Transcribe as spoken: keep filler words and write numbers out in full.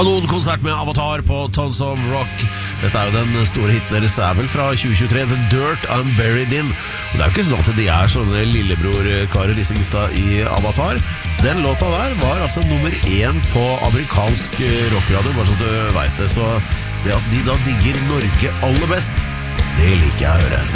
Noen konsert med Avatar på Tons of Rock. Dette er jo den store hiten deres, er vel fra tjue tjuetre, The Dirt I'm Buried In. Og det er jo ikke sånn at de er sånne lillebror-karer, disse gutta i Avatar. Den låta der var altså nummer én på amerikansk rockradio, bare så du vet det. Så det at de da digger Norge aller best, det liker jeg å høre.